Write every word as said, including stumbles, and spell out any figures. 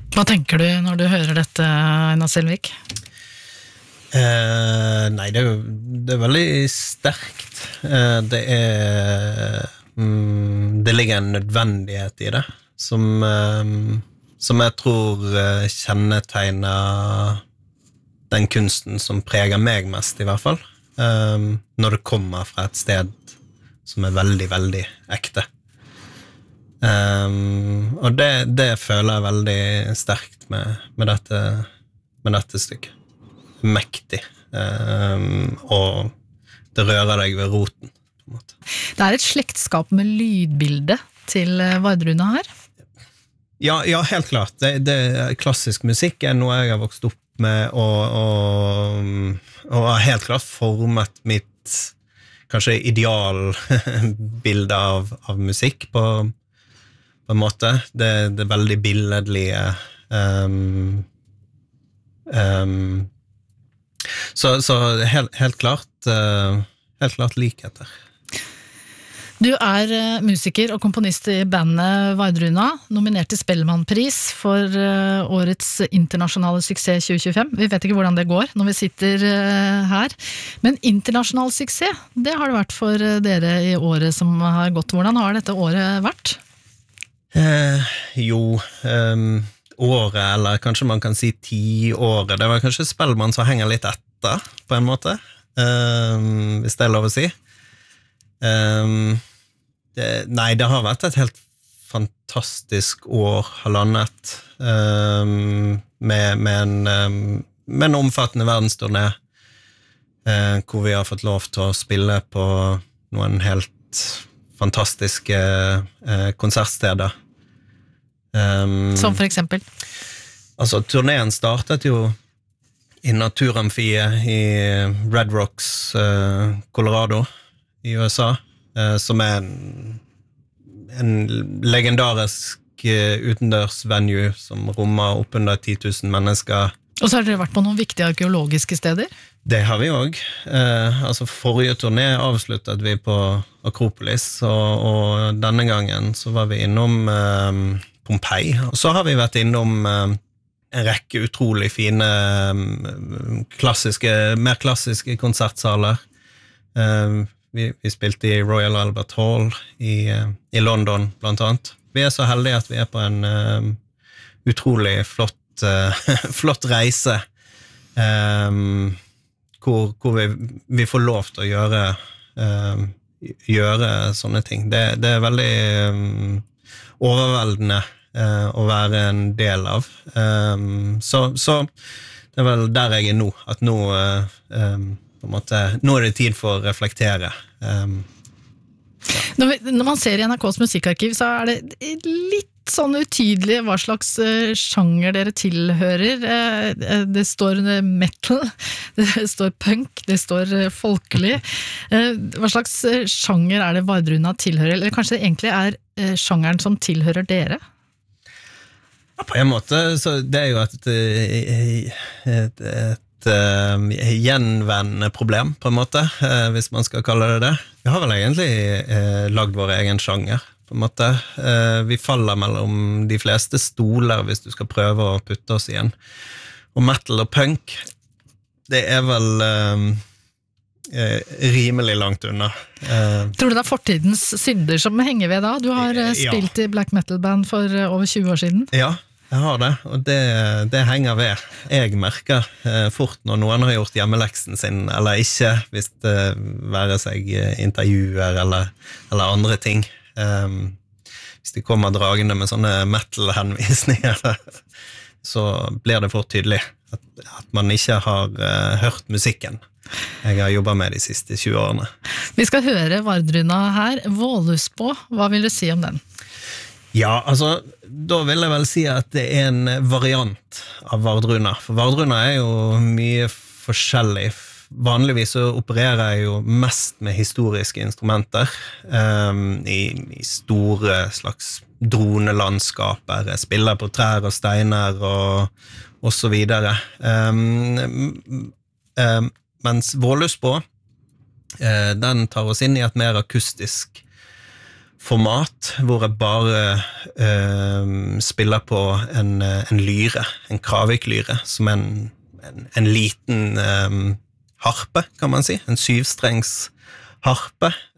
Hva tenker du når du hører dette, Einar Selvik? Eh, nei, det er jo det er veldig sterkt. Eh, det er mm, det ligger en nødvendighet i det som, eh, som jeg tror eh, kjennetegner den kunsten som preger meg mest i hvert fall, eh, når det kommer fra et sted som er veldig, veldig ekte. Um, og det, det føler jeg veldig sterkt med, med, dette, med dette stykket. Mektig. Um, og det rører deg ved roten, på en måte. Det er et slektskap med lydbildet til Vardruna her. Ja, ja, helt klart. Det, det, klassisk musikk er noe jeg har vokst opp med, og, og, og har helt klart formet mitt kanskje idealbilde av, av musikk på på en måte. Det, det er veldig billedlige um, um, så, så helt, helt klart uh, helt klart likheter. Du er uh, musiker og komponist i bandet Vardruna, nominert til Spellemannpris for uh, årets internasjonale suksess tjue tjuefem. Vi vet ikke hvordan det går når vi sitter uh, her, men internasjonal suksess, det har det vært for uh, dere i året som har gått. Hvordan har dette året vært? Eh, jo, um, året, eller kanskje man kan si ti-året, det var kanskje Spellemann som henger litt etter, på en måte, um, hvis det er lov å si. Um, det, nei, det har vært et helt fantastisk år, halvannet, um, med, med, en, um, med en omfattende verdensturné, uh, hvor vi har fått lov til å spille på noen helt fantastiske eh, konsertsteder. Um, Som for eksempel? Altså, turneen startet jo i Naturamfiet i Red Rocks, eh, Colorado, i U S A, eh, som er en, en legendarisk eh, utendørsvenue som rommer oppunder ti tusen mennesker. Og så har dere vært på noen viktige arkeologiske steder? Det har vi også. Eh, altså forrige turné avsluttet vi på Akropolis, og, og denne gangen så var vi innom eh, Pompeii. Og så har vi vært innom eh, en rekke utrolig fine eh, klassiske, mer klassiske konsertsaler. Eh, vi, vi spilte i Royal Albert Hall i, eh, i London, blant annet. Vi er så heldige at vi er på en eh, utrolig flott, eh, flott reise. Um, hvor, hvor vi, vi får lov til å gjøre um, gjøre sånne ting. Det, det er veldig um, overveldende uh, å være en del av. Um, så, så det er vel der jeg er nå, at nå uh, um, på en måte, nå er det tid for å reflektere. Um, ja. når, vi, når man ser i N R K's musikkarkiv, så er det litt sånn utydelig hva slags uh, sjanger dere tilhører. Uh, det står metal, det står punk, det står uh, folkelig. Uh, hva slags uh, sjanger er det Vardruna tilhører? Eller kanskje det egentlig er uh, sjangeren som tilhører dere? Ja, på en måte, så det er jo et, et, et, et uh, gjenvendende problem, på en måte, uh, hvis man skal kalle det det. Vi har vel egentlig uh, lagd vår egen sjanger, på en måte. Uh, vi faller mellom de fleste stoler hvis du skal prøve å putte oss igjen. Og metal og punk, det er vel uh, uh, rimelig langt unna. Uh, Tror du det er fortidens synder som henger ved da? Du har uh, spilt ja. i black metal band for uh, over tjue år siden. Ja, jeg har det, og det, det henger ved. Jeg merker uh, fort når noen har gjort hjemmeleksen sin, eller ikke, hvis det være seg intervjuer eller, eller andre ting. Um, hvis de kommer dragende med sånne metal-henvisninger, så blir det fort tydelig at, at man ikke har uh, hørt musikken jeg har jobbet med de siste tjue årene. Vi skal høre Vardruna her. Vålusbå, hva vil du si om den? Ja, altså, da vil jeg vel si at det er en variant av Vardruna, for Vardruna er jo mye forskjellig. Vanligvis så opererer jeg jo mest med historiske instrumenter um, i, i store slags dronelandskaper. Jeg spiller på trær og steiner og, og så videre. Um, um, mens Vålusbå, uh, den tar oss inn i et mer akustisk format hvor jeg bare eh, spiller på en, en lyre, en Kravik-lyre, som en, en, en liten eh, harpe, kan man si, en syvstrengs harpe,